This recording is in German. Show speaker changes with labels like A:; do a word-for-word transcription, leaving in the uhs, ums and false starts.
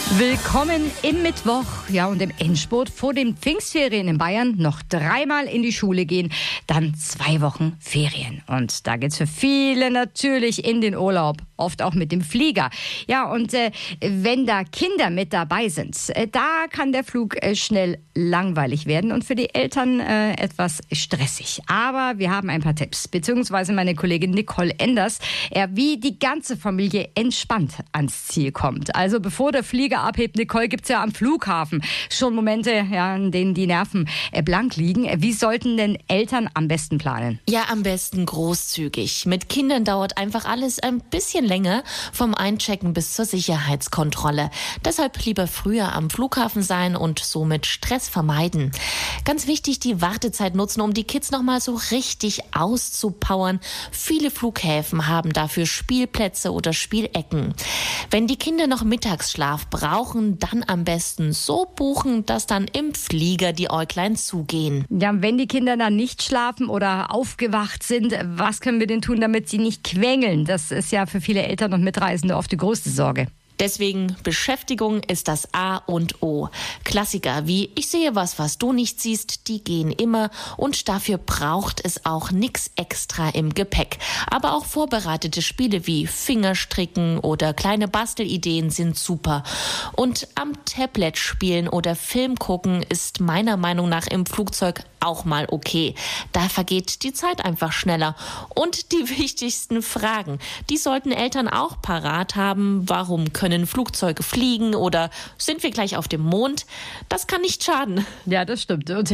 A: Willkommen im Mittwoch, ja, und im Endspurt vor den Pfingstferien in Bayern noch dreimal in die Schule gehen, dann zwei Wochen Ferien. Und da geht's für viele natürlich in den Urlaub, oft auch mit dem Flieger. Ja, und äh, wenn da Kinder mit dabei sind, äh, da kann der Flug äh, schnell langweilig werden und für die Eltern äh, etwas stressig. Aber wir haben ein paar Tipps, beziehungsweise meine Kollegin Nicole Enders, äh, wie die ganze Familie entspannt ans Ziel kommt. Also bevor der Flieger abhebt, Nicole, gibt's ja am Flughafen schon Momente, ja, in denen die Nerven äh, blank liegen. Wie sollten denn Eltern am besten planen?
B: Ja, am besten großzügig. Mit Kindern dauert einfach alles ein bisschen länger, vom Einchecken bis zur Sicherheitskontrolle. Deshalb lieber früher am Flughafen sein und somit Stress vermeiden. Ganz wichtig, die Wartezeit nutzen, um die Kids nochmal so richtig auszupowern. Viele Flughäfen haben dafür Spielplätze oder Spielecken. Wenn die Kinder noch Mittagsschlaf brauchen, dann am besten so buchen, dass dann im Flieger die Äuglein zugehen.
A: Ja, wenn die Kinder dann nicht schlafen oder aufgewacht sind, was können wir denn tun, damit sie nicht quengeln? Das ist ja für viele Eltern und Mitreisende oft die größte Sorge.
B: Deswegen Beschäftigung ist das A und O. Klassiker wie ich sehe was, was du nicht siehst, die gehen immer und dafür braucht es auch nichts extra im Gepäck. Aber auch vorbereitete Spiele wie Fingerstricken oder kleine Bastelideen sind super. Und am Tablet spielen oder Film gucken ist meiner Meinung nach im Flugzeug auch mal okay. Da vergeht die Zeit einfach schneller. Und die wichtigsten Fragen, die sollten Eltern auch parat haben. Warum können Flugzeuge fliegen oder sind wir gleich auf dem Mond? Das kann nicht schaden.
A: Ja, das stimmt. Und